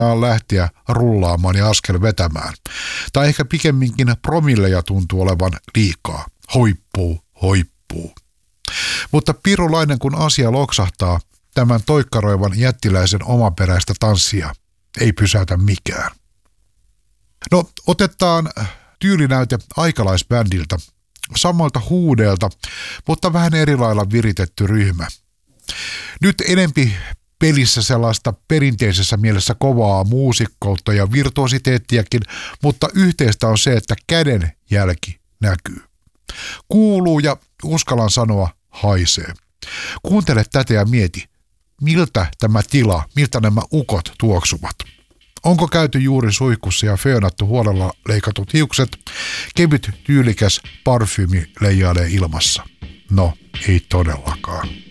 lähteä rullaamaan ja askel vetämään. Tai ehkä pikemminkin promilleja tuntuu olevan liikaa. Hoippuu, hoippuu. Mutta pirulainen kun asia loksahtaa, tämän toikkaroivan jättiläisen omaperäistä tanssia ei pysäytä mikään. No, otetaan tyylinäyte aikalaisbändiltä, samoilta huudeilta, mutta vähän eri lailla viritetty ryhmä. Nyt enempi pelissä sellaista perinteisessä mielessä kovaa muusikkoutta ja virtuositeettiakin, mutta yhteistä on se, että käden jälki näkyy. Kuuluu ja uskallan sanoa haisee. Kuuntele tätä ja mieti, miltä tämä tila, miltä nämä ukot tuoksuvat. Onko käyty juuri suihkussa ja föönattu huolella leikatut hiukset? Kevyt tyylikäs parfyymi leijailee ilmassa. No, ei todellakaan.